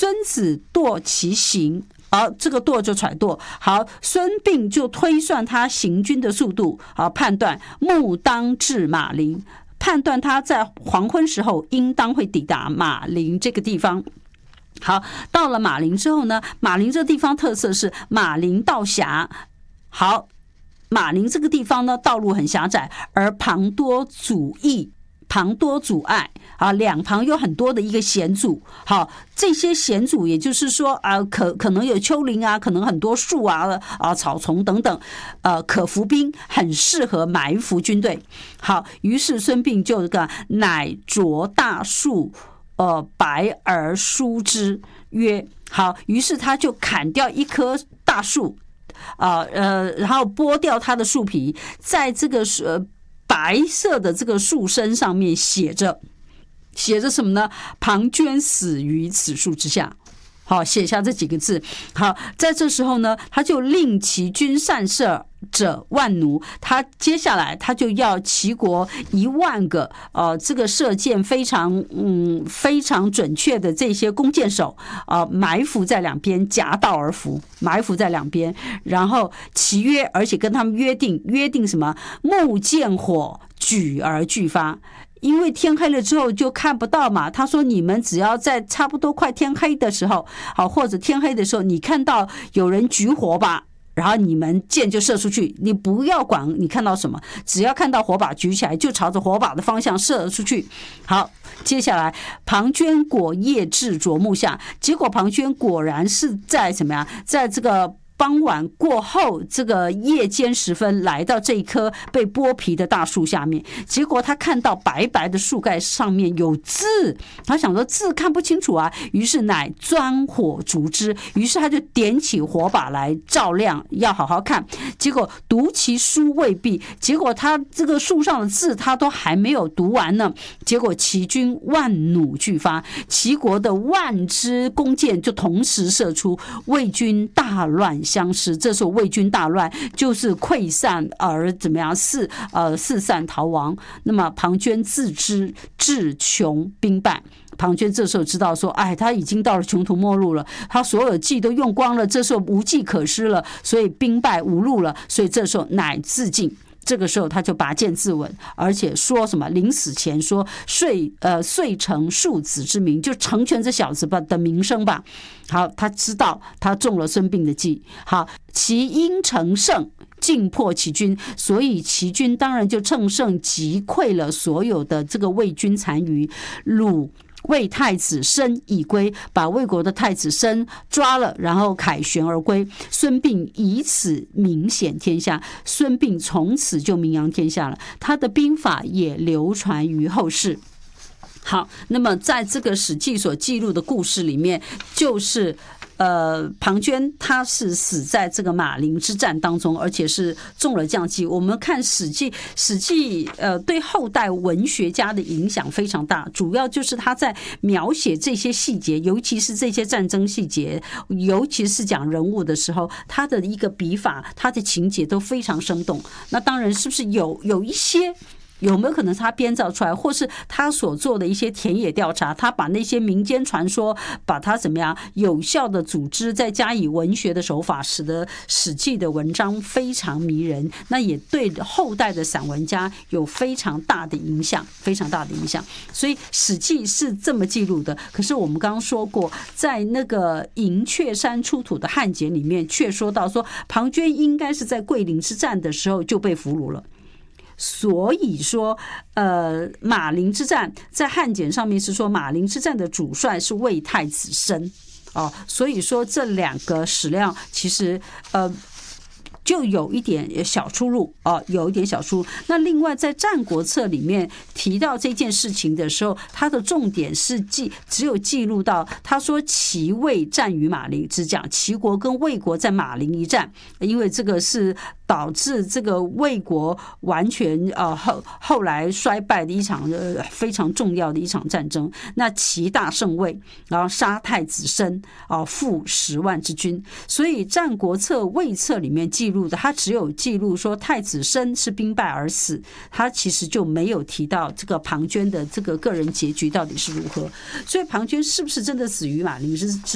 孙子惰其行。好，这个惰就揣度。好，孙膑就推算他行军的速度，好，判断暮当至马陵，判断他在黄昏时候应当会抵达马陵这个地方。好，到了马陵之后呢，马陵这个地方特色是马陵道狭。好，马陵这个地方呢，道路很狭窄，而旁多阻碍啊，两旁有很多的一个险阻。好，这些险阻也就是说啊，可能有丘陵啊，可能很多树啊草丛等等，可伏兵，很适合埋伏军队。好，于是孙膑就乃着大树，白而疏之，曰好，于是他就砍掉一棵大树，然后剥掉它的树皮，在这个白色的这个树身上面写着什么呢？庞涓死于此树之下。好，写下这几个字。好，在这时候呢，他就令其军善射者万奴，他接下来他就要齐国10000个这个射箭非常准确的这些弓箭手埋伏在两边，夹道而伏，埋伏在两边，然后其约，而且跟他们约定什么？木箭火举而俱发。因为天黑了之后就看不到嘛，他说你们只要在差不多快天黑的时候，好，或者天黑的时候，你看到有人举火把，然后你们箭就射出去，你不要管你看到什么，只要看到火把举起来，就朝着火把的方向射出去。好，接下来庞涓果夜至啄木下，结果庞涓果然是在怎么样，在这个傍晚过后，这个夜间时分来到这一棵被剥皮的大树下面，结果他看到白白的树盖上面有字，他想说字看不清楚啊，于是乃钻火烛之，于是他就点起火把来照亮，要好好看。结果读其书未毕，结果他这个树上的字他都还没有读完呢，结果齐军万弩俱发，齐国的万支弓箭就同时射出，魏军大乱相失。这时候魏军大乱，就是溃散而怎么样四散逃亡。那么庞涓自知志穷兵败，庞涓这时候知道说，哎，他已经到了穷途末路了，他所有计都用光了，这时候无计可施了，所以兵败无路了，所以这时候乃自尽。这个时候他就拔剑自刎，而且说什么临死前说遂成庶子之名，就成全这小子的名声吧。好，他知道他中了孙膑的计。好，其因乘胜尽破齐军，所以齐军当然就乘胜击溃了所有的这个魏军残余。鲁魏太子申已归，把魏国的太子申抓了，然后凯旋而归。孙膑以此名显天下，孙膑从此就名扬天下了，他的兵法也流传于后世。好，那么在这个史记所记录的故事里面，就是庞涓他是死在这个马陵之战当中，而且是中了将计。我们看史记对后代文学家的影响非常大，主要就是他在描写这些细节，尤其是这些战争细节，尤其是讲人物的时候，他的一个笔法，他的情节都非常生动。那当然是不是有一些有没有可能是他编造出来，或是他所做的一些田野调查，他把那些民间传说把它怎么样有效的组织，再加以文学的手法，使得史记的文章非常迷人，那也对后代的散文家有非常大的影响，非常大的影响。所以史记是这么记录的。可是我们刚刚说过，在那个银雀山出土的汉简里面却说到说，庞涓应该是在桂林之战的时候就被俘虏了。所以说马陵之战在汉简上面是说马陵之战的主帅是魏太子申所以说这两个史料其实就有一点小出入有一点小出入。那另外在《战国策》里面提到这件事情的时候，它的重点是只有记录到他说齐魏战于马陵，只讲齐国跟魏国在马陵一战，因为这个是导致这个魏国完全后来衰败的一场非常重要的一场战争。那齐大胜魏，然后杀太子申复10万之军。所以《战国策》魏策里面记录的，他只有记录说太子申是兵败而死，他其实就没有提到这个庞涓的这个个人结局到底是如何。所以庞涓是不是真的死于马陵之